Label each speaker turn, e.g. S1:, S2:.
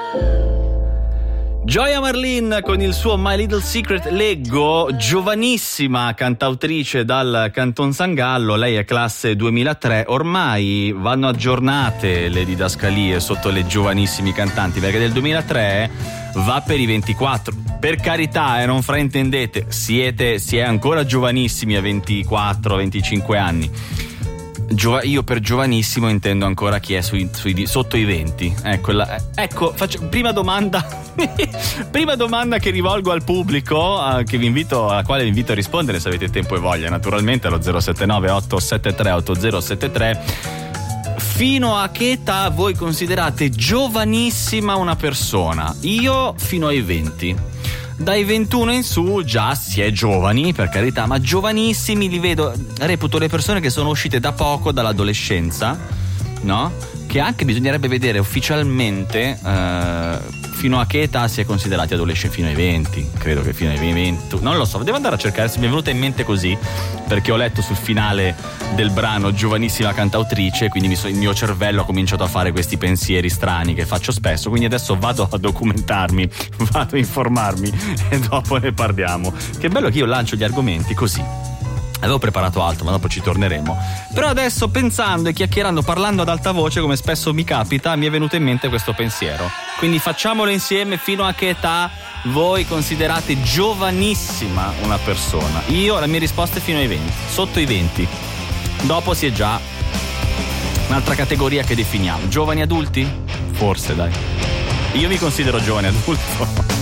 S1: Gioia Marlin con il suo My Little Secret. Leggo, giovanissima cantautrice dal Canton San Gallo, lei è classe 2003, ormai vanno aggiornate le didascalie sotto le giovanissimi cantanti, perché del 2003 va per i 24. Per carità, non fraintendete, si è ancora giovanissimi a 24-25 anni. Io per giovanissimo intendo ancora chi è sotto i 20. Ecco, faccio prima domanda prima domanda che rivolgo al pubblico, alla quale vi invito a rispondere se avete tempo e voglia, naturalmente allo 079 873 8073. Fino a che età voi considerate giovanissima una persona? Io fino ai 20. Dai 21 in su già si è giovani, per carità, ma giovanissimi li vedo, reputo le persone che sono uscite da poco dall'adolescenza, no? Che anche bisognerebbe vedere ufficialmente fino a che età si è considerati adolescenti. Fino ai 20, credo che fino ai 20, non lo so, devo andare a cercare, se mi è venuta in mente così, perché ho letto sul finale del brano giovanissima cantautrice, quindi il mio cervello ha cominciato a fare questi pensieri strani che faccio spesso, quindi adesso vado a documentarmi, vado a informarmi e dopo ne parliamo. Che bello che io lancio gli argomenti così. Avevo preparato altro, ma dopo ci torneremo. Però adesso, pensando e chiacchierando, parlando ad alta voce, come spesso mi capita, mi è venuto in mente questo pensiero. Quindi facciamolo insieme. Fino a che età voi considerate giovanissima una persona? La mia risposta è fino ai 20, sotto i 20. Dopo si è già un'altra categoria che definiamo. Giovani adulti? Forse, dai. Io mi considero giovane adulto.